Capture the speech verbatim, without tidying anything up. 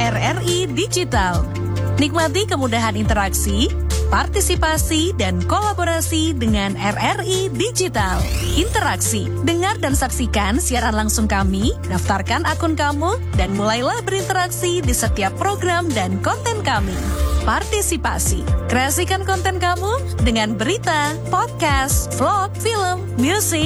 R R I Digital. Nikmati kemudahan interaksi, partisipasi, dan kolaborasi dengan R R I Digital. Interaksi, dengar dan saksikan siaran langsung kami, daftarkan akun kamu, dan mulailah berinteraksi di setiap program dan konten kami. Partisipasi, kreasikan konten kamu dengan berita, podcast, vlog, film, musik,